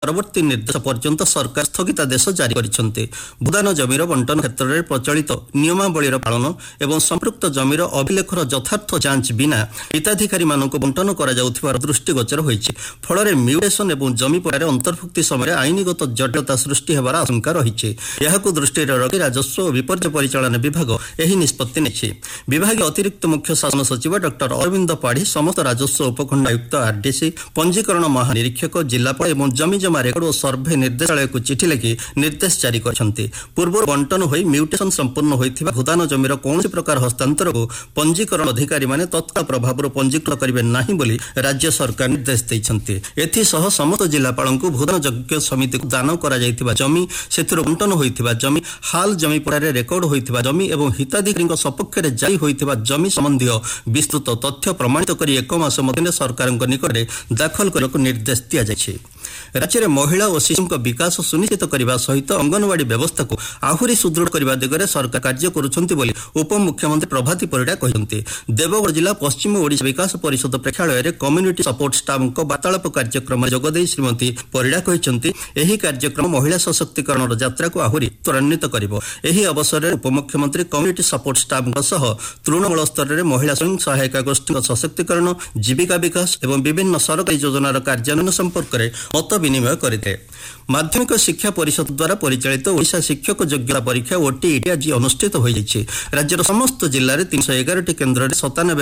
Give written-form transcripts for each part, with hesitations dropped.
ପରବର୍ତ୍ତୀ ନିର୍ଦ୍ଦେଶ ପର୍ଯ୍ୟନ୍ତ ସରକାର ସ୍ଥଗିତାଦେଶ ଜାରି କରିଛନ୍ତି। ଭୂଦାନ ଜମିର ବଣ୍ଟନ କ୍ଷେତ୍ରରେ ପ୍ରଚଳିତ ନିୟମାବଳୀର ପାଳନ ଏବଂ ସମ୍ପୃକ୍ତ ଜମିର ଅଭିଲେଖର ଯଥାର୍ଥ ଯାଞ୍ଚ ବିନା ହିତାଧିକାରୀମାନଙ୍କୁ ବଣ୍ଟନ କରାଯାଉଥିବାର ଦୃଷ୍ଟିଗୋଚର ହୋଇଛି। ଫଳରେ ମ୍ୟୁଟେସନ ଏବଂ ଜମି ପଟ୍ଟାରେ ଅନ୍ତର୍ଭୁକ୍ତି ସମୟରେ ଆଇନଗତ ଜଟିଳତା ସୃଷ୍ଟି ହେବାର ଆଶଙ୍କା ରହିଛି। ଏହାକୁ ଦୃଷ୍ଟିରେ ରଖି ରାଜସ୍ୱ ଓ ବିପର୍ଯ୍ୟୟ ପରିଚାଳନା ବିଭାଗ ଏହି ନିଷ୍ପତ୍ତି ନେଇଛି। ବିଭାଗୀୟ ଅତିରିକ୍ତ ମୁଖ୍ୟ ଶାସନ ସଚିବ ଡକ୍ଟର ଅରବିନ୍ଦ ପାଢ଼ୀ ସମସ୍ତ ରାଜସ୍ୱ ଉପଖଣ୍ଡ ଆୟୁକ୍ତ ଆରଡିସି, ପଞ୍ଜୀକରଣ ମହାନିରୀକ୍ଷକ, ଜିଲ୍ଲାପାଳ ଏବଂ ଜମିଜମା ରେକର୍ଡ ଓ ସର୍ଭେ ନିର୍ଦ୍ଦେଶାଳୟକୁ ଚିଠି ଲେଖି ନିର୍ଦ୍ଦେଶ ଜାରି କରିଛନ୍ତି। ପୂର୍ବରୁ ବଣ୍ଟନ ହୋଇ ମ୍ୟୁଟେସନ ସମ୍ପୂର୍ଣ୍ଣ ହୋଇଥିବା ଭୂଦାନ ଜମିର କୌଣସି ପ୍ରକାର ହସ୍ତାନ୍ତରକୁ ପଞ୍ଜୀକରଣ ଅଧିକାରୀମାନେ ତତ୍କାଳ ପ୍ରଭାବରୁ ପଞ୍ଜୀକୃତ କରିବେ ନାହିଁ ବୋଲି ରାଜ୍ୟ ସରକାର ନିର୍ଦ୍ଦେଶ ଦେଇଛନ୍ତି। ଏଥିସହ ସମସ୍ତ ଜିଲ୍ଲାପାଳଙ୍କୁ ଭୂଦାନ ଯୋଗ୍ୟ ସମିତିକୁ ଦାନ କରାଯାଇଥିବା ଜମି, ସେଥିରୁ ବଣ୍ଟନ ହୋଇଥିବା ଜମି, ହାଲ ଜମି ପଟ୍ଟାରେ ରେକର୍ଡ ହୋଇଥିବା ଜମି ଏବଂ ହିତାଧିକାରୀଙ୍କ ସପକ୍ଷରେ ଜାରି ହୋଇଥିବା ଜମି ସମ୍ବନ୍ଧୀୟ ବିସ୍ତୃତ ତଥ୍ୟ ପ୍ରମାଣିତ କରି 1 ମାସ ମଧ୍ୟରେ ସରକାରଙ୍କ ନିକଟରେ ଦାଖଲ କରିବାକୁ ନିର୍ଦ୍ଦେଶ ଦିଆଯାଇଛି। ରାଜ୍ୟରେ ମହିଳା ଓ ଶିଶୁଙ୍କ ବିକାଶ ସୁନିଶ୍ଚିତ କରିବା ସହିତ ଅଙ୍ଗନୱାଡି ବ୍ୟବସ୍ଥାକୁ ଆହୁରି ସୁଦୃଢ଼ କରିବା ଦିଗରେ ସରକାର କାର୍ଯ୍ୟ କରୁଛନ୍ତି ବୋଲି ଉପମୁଖ୍ୟମନ୍ତ୍ରୀ ପ୍ରଭାତୀ ପରିଡ଼ା କହିଛନ୍ତି। ଦେବଗଡ଼ ଜିଲ୍ଲା ପଶ୍ଚିମ ଓଡ଼ିଶା ବିକାଶ ପରିଷଦ ପ୍ରେକ୍ଷାଳୟରେ କମ୍ୟୁନିଟି ସପୋର୍ଟ ଷ୍ଟାଫଙ୍କ ବାର୍ତ୍ତାଳାପ କାର୍ଯ୍ୟକ୍ରମରେ ଯୋଗଦେଇ ଶ୍ରୀମତୀ ପରିଡ଼ା କହିଛନ୍ତି, ଏହି କାର୍ଯ୍ୟକ୍ରମ ମହିଳା ସଶକ୍ତିକରଣର ଯାତ୍ରାକୁ ଆହୁରି ତ୍ୱରାନ୍ୱିତ କରିବ। ଏହି ଅବସରରେ ଉପମୁଖ୍ୟମନ୍ତ୍ରୀ କମ୍ୟୁନିଟି ସପୋର୍ଟ ଷ୍ଟାଫଙ୍କ ସହ ତୃଣମୂଳ ସ୍ତରରେ ମହିଳା ସ୍ୱୟଂ ସହାୟିକା ଗୋଷ୍ଠୀଙ୍କ ସଶକ୍ତିକରଣ, ଜୀବିକା ବିକାଶ ଏବଂ ବିଭିନ୍ନ ସରକାରୀ ଯୋଜନାର କାର୍ଯ୍ୟାନ୍ୱୟନ ସମ୍ପର୍କରେ ମତ ବିନିମୟ କରିଥିଲେ। ମାଧ୍ୟମିକ ଶିକ୍ଷା ପରିଷଦ ଦ୍ୱାରା ପରିଚାଳିତ ଓଡ଼ିଶା ଶିକ୍ଷକ ଯୋଗ୍ୟତା ପରୀକ୍ଷା OTET ଆଜି ଅନୁଷ୍ଠିତ ହୋଇଯାଇଛି। ରାଜ୍ୟର ସମସ୍ତ ଜିଲ୍ଲାରେ 311ଟି କେନ୍ଦ୍ରରେ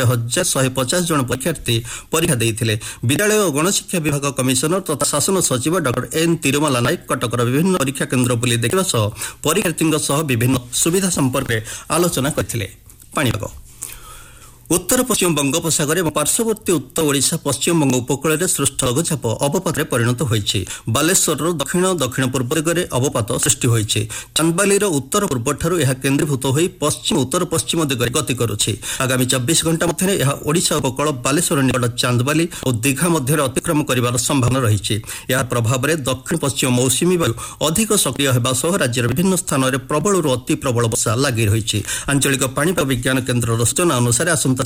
97,150 ଜଣ ପରୀକ୍ଷାର୍ଥୀ ପରୀକ୍ଷା ଦେଇଥିଲେ। ବିଦ୍ୟାଳୟ ଓ ଗଣଶିକ୍ଷା ବିଭାଗ କମିଶନର ତଥା ଶାସନ ସଚିବ ଡକ୍ଟର ଏନ୍ ତିରୁମଲା ନାୟକ କଟକର ବିଭିନ୍ନ ପରୀକ୍ଷା କେନ୍ଦ୍ର ବୁଲି ଦେଖିବା ସହ ପରୀକ୍ଷାର୍ଥୀଙ୍କ ସହ ବିଭିନ୍ନ ସୁବିଧା ସମ୍ପର୍କରେ ଆଲୋଚନା କରିଥିଲେ। ପାଣିପାଗ। ଉତ୍ତର ପଶ୍ଚିମ ବଙ୍ଗୋପସାଗର ଏବଂ ପାର୍ଶ୍ୱବର୍ତ୍ତୀ ଉତ୍ତର ଓଡ଼ିଶା ପଶ୍ଚିମବଙ୍ଗ ଉପକୂଳରେ ସୃଷ୍ଟ ଲଘୁଚାପ ଅବପାତରେ ପରିଣତ ହୋଇଛି। ବାଲେଶ୍ୱରର ଦକ୍ଷିଣ ଦକ୍ଷିଣ ପୂର୍ବ ଦିଗରେ ଅବପାତ ସୃଷ୍ଟି ହୋଇଛି। ଚାନ୍ଦବାଲିର ଉତ୍ତର ପୂର୍ବଠାରୁ ଏହା କେନ୍ଦ୍ରୀଭୂତ ହୋଇ ପଶ୍ଚିମ ଉତ୍ତର ପଶ୍ଚିମ ଦିଗରେ ଗତି କରୁଛି। ଆଗାମୀ 24 ଘଣ୍ଟା ମଧ୍ୟରେ ଏହା ଓଡ଼ିଶା ଉପକୂଳ, ବାଲେଶ୍ୱର ନିକଟ ଚାନ୍ଦବାଲି ଓ ଦୀଘା ମଧ୍ୟରେ ଅତିକ୍ରମ କରିବାର ସମ୍ଭାବନା ରହିଛି। ଏହାର ପ୍ରଭାବରେ ଦକ୍ଷିଣ ପଶ୍ଚିମ ମୌସୁମୀ ବାୟୁ ଅଧିକ ସକ୍ରିୟ ହେବା ସହ ରାଜ୍ୟର ବିଭିନ୍ନ ସ୍ଥାନରେ ପ୍ରବଳରୁ ଅତି ପ୍ରବଳ ବର୍ଷା ଲାଗି ରହିଛି। ଆଞ୍ଚଳିକ ପାଣିପାଗ ବିଜ୍ଞାନ କେନ୍ଦ୍ରର ସୂଚନା ଅନୁସାରେ ଆସନ୍ତା